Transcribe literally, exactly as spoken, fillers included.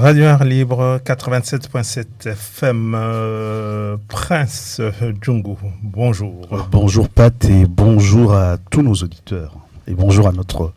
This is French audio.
Radio Air Libre quatre-vingt-sept point sept F M. Euh, Prince Djungu, bonjour. Bonjour Pat et bonjour à tous nos auditeurs. Et bonjour à notre